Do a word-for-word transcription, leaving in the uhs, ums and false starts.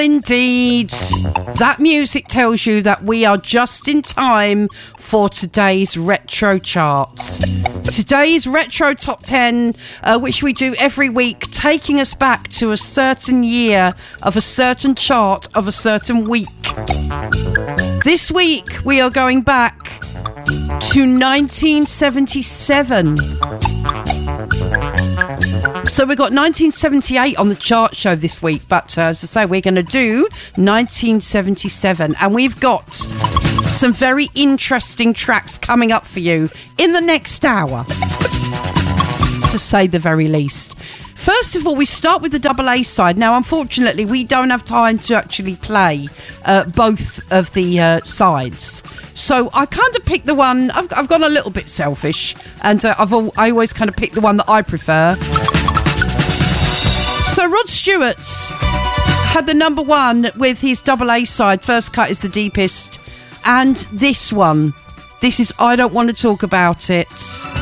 Indeed. That music tells you that we are just in time for today's retro charts. Today's retro top ten, uh, which we do every week, taking us back to a certain year of a certain chart of a certain week. This week we are going back to nineteen seventy-seven. So we've got nineteen seventy-eight on the chart show this week, but uh, as I say, we're going to do nineteen seventy-seven, and we've got some very interesting tracks coming up for you in the next hour, to say the very least. First of all, we start with the double A side. Now, unfortunately, we don't have time to actually play uh, both of the uh, sides. So I kind of picked the one, I've, I've gone a little bit selfish, and uh, I've all, I always kind of pick the one that I prefer. So Rod Stewart had the number one with his double A side. First Cut is the deepest. And this one, this is I Don't Want to Talk About It.